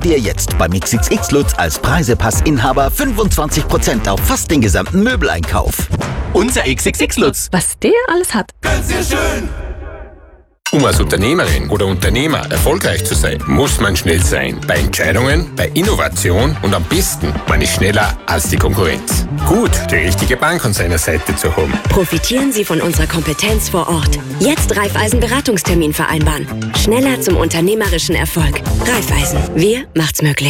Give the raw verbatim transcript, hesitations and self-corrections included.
Dir jetzt beim X X X Lutz als Preisepassinhaber fünfundzwanzig Prozent auf fast den gesamten Möbeleinkauf. Unser X X X Lutz. Was der alles hat. Ganz sehr schön. Um als Unternehmerin oder Unternehmer erfolgreich zu sein, muss man schnell sein. Bei Entscheidungen, bei Innovation und am besten, man ist schneller als die Konkurrenz. Gut, die richtige Bank an seiner Seite zu haben. Profitieren Sie von unserer Kompetenz vor Ort. Jetzt Raiffeisen-Beratungstermin vereinbaren. Schneller zum unternehmerischen Erfolg. Raiffeisen. Wir macht's möglich.